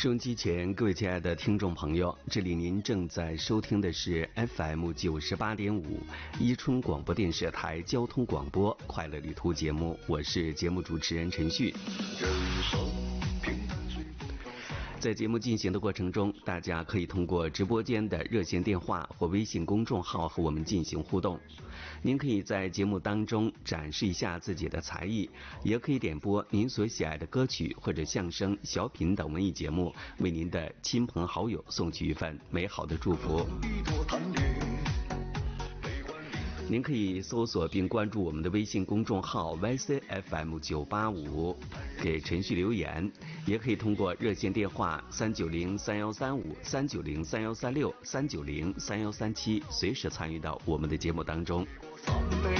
收音机前各位亲爱的听众朋友，这里您正在收听的是 FM 98.5伊春广播电视台交通广播快乐旅途节目，我是节目主持人陈旭。在节目进行的过程中，大家可以通过直播间的热线电话或微信公众号和我们进行互动。您可以在节目当中展示一下自己的才艺，也可以点播您所喜爱的歌曲或者相声、小品等文艺节目，为您的亲朋好友送去一份美好的祝福。您可以搜索并关注我们的微信公众号 YCFM985，给陈旭留言，也可以通过热线电话3903135、3903136、3903137，随时参与到我们的节目当中。